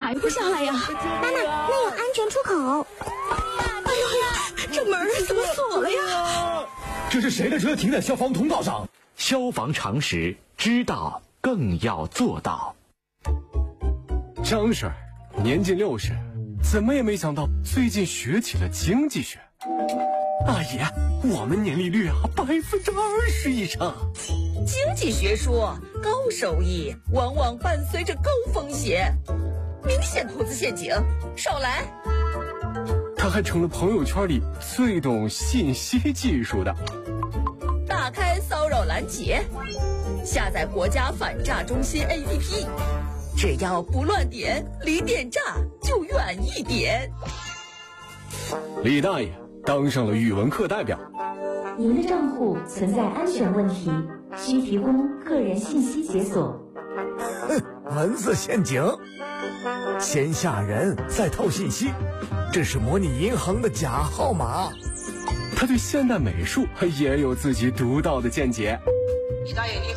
排不下来呀！ 妈妈，那有安全出口。 哎呀，这门怎么锁了呀？ 这是谁的车停在消防通道上？ 消防常识，知道更要做到。 张婶年近60，怎么也没想到最近学起了经济学。阿姨，我们年利率20%以上。 经济学说，高收益往往伴随着高风险，明显投资陷阱，少来。 他还成了朋友圈里最懂信息技术的。 打开骚扰拦截，下载国家反诈中心 APP， 只要不乱点，离点诈就远一点。 李大爷当上了语文课代表。 您的账户存在安全问题，需提供个人信息解锁。 文字陷阱，先吓人再套信息，这是模拟银行的假号码。 他对现代美术也有自己独到的见解。 李大爷你好。